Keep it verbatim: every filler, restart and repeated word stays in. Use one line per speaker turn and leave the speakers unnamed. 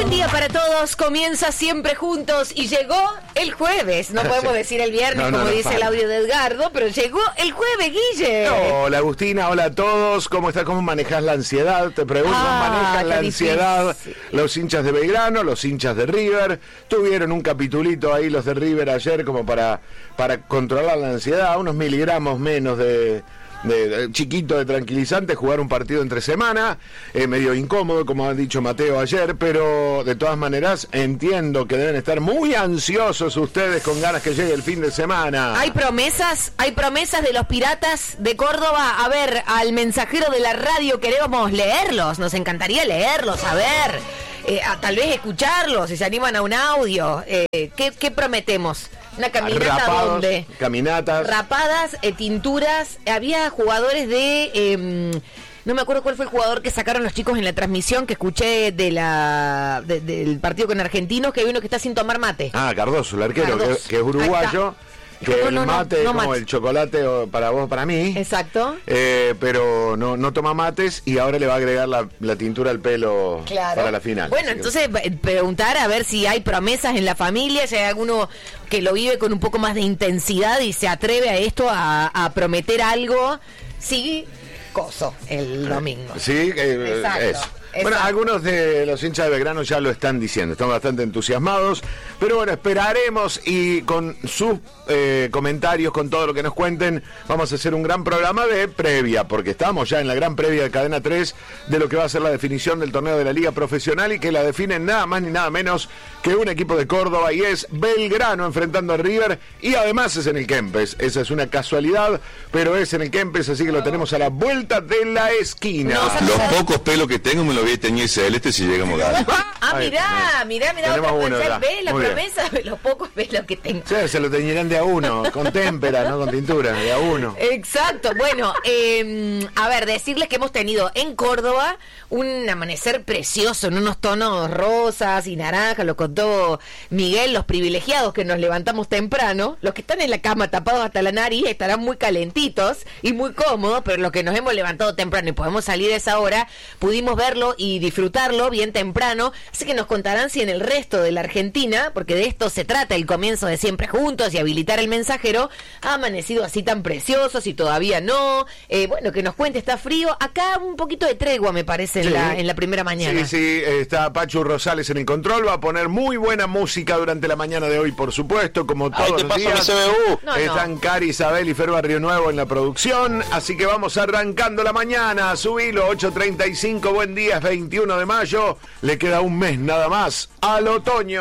Buen día para todos, comienza Siempre Juntos y llegó el jueves, no podemos sí. decir el viernes no, no, como no, dice no, el audio de Edgardo, pero llegó el jueves, Guille.
Hola Agustina, hola a todos, ¿cómo estás? ¿Cómo manejas la ansiedad? Te pregunto, ah, ¿manejan la ansiedad difícil. Los hinchas de Belgrano, los hinchas de River? Tuvieron un capitulito ahí los de River ayer como para, para controlar la ansiedad, unos miligramos menos de... De, de chiquito de tranquilizante, jugar un partido entre semana, eh, medio incómodo como ha dicho Mateo ayer, pero de todas maneras entiendo que deben estar muy ansiosos ustedes con ganas que llegue el fin de semana.
Hay promesas, hay promesas de los Piratas de Córdoba. A ver, al mensajero de la radio queremos leerlos, nos encantaría leerlos, a ver, eh, a, tal vez escucharlos, si se animan a un audio. eh, ¿qué, ¿Qué prometemos? Una caminata.
Rapados,
donde
caminatas,
rapadas, eh, tinturas. Había jugadores de eh, no me acuerdo cuál fue el jugador que sacaron los chicos en la transmisión que escuché de la de, del partido con Argentinos, que hay uno que está sin tomar mate.
Ah, Cardoso, el arquero, que, que es uruguayo. Que no, el no, mate no, no, como mate. El chocolate para vos, para mí.
Exacto.
Eh, pero no, no toma mates y ahora le va a agregar la, la tintura al pelo claro. para la final.
Bueno, entonces que... preguntar a ver si hay promesas en la familia, si hay alguno que lo vive con un poco más de intensidad y se atreve a esto, a, a prometer algo. Sí, coso, el domingo.
Sí, eh, Exacto. eso. Bueno, Exacto. Algunos de los hinchas de Belgrano ya lo están diciendo, están bastante entusiasmados, pero bueno, esperaremos y con sus eh, comentarios, con todo lo que nos cuenten, vamos a hacer un gran programa de previa, porque estamos ya en la gran previa de Cadena tres de lo que va a ser la definición del torneo de la Liga Profesional y que la definen nada más ni nada menos que un equipo de Córdoba y es Belgrano enfrentando a River y además es en el Kempes. Esa es una casualidad, pero es en el Kempes, así que lo tenemos a la vuelta de la esquina.
No, los pocos pelos que tengo me lo voy a teñir celeste si llegamos a ganar.
Ah, mirá, mirá, mirá,
otra
uno, ve la promesa de los pocos pelos que tengo.
Sí, se lo teñirán de a uno, con témpera, no con tintura, de a uno.
Exacto, bueno, eh, a ver, decirles que hemos tenido en Córdoba un amanecer precioso, en unos tonos rosas y naranjas, lo contó Miguel, los privilegiados que nos levantamos temprano, los que están en la cama tapados hasta la nariz estarán muy calentitos y muy cómodos, pero los que nos hemos levantado temprano y podemos salir a esa hora, pudimos verlo y disfrutarlo bien temprano, así que nos contarán si en el resto de la Argentina, porque de esto se trata el comienzo de Siempre Juntos y habilitar el mensajero, ha amanecido así tan precioso, si todavía no, eh, bueno, que nos cuente, está frío, acá un poquito de tregua me parece en, sí. la, en la primera mañana.
Sí, sí, está Pachu Rosales en el control, va a poner muy buena música durante la mañana de hoy, por supuesto, como todos los días.
C B U.
No,
Están
no.
Cari, Isabel y Fer Barrio Nuevo en la producción, así que vamos arrancando la mañana, subilo, ocho treinta y cinco, buen día, es veintiuno de mayo, le queda un mes nada más al otoño.